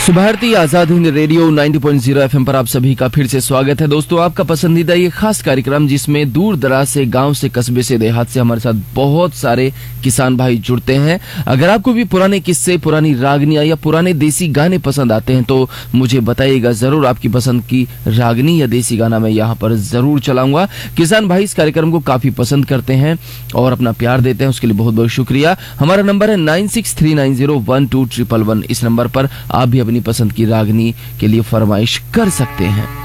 Subharti Azad Hind radio 90.0 FM पर आप सभी का फिर से स्वागत है। दोस्तों, आपका पसंदीदा ये खास कार्यक्रम जिसमें दूर दराज से, गांव से, कस्बे से, देहात से हमारे साथ बहुत सारे किसान भाई जुड़ते हैं। अगर आपको भी पुराने किस्से, पुरानी रागनियां या पुराने देसी गाने पसंद आते हैं तो मुझे बताइएगा जरूर। आपकी पसंद की रागनी या देसी गाना मैं यहाँ पर जरूर चलाऊंगा। किसान भाई इस कार्यक्रम को काफी पसंद करते हैं और अपना प्यार देते हैं, उसके लिए बहुत बहुत शुक्रिया। हमारा नंबर है 9639012111। इस नंबर पर आप भी अपनी पसंद की रागनी के लिए फरमाइश कर सकते हैं।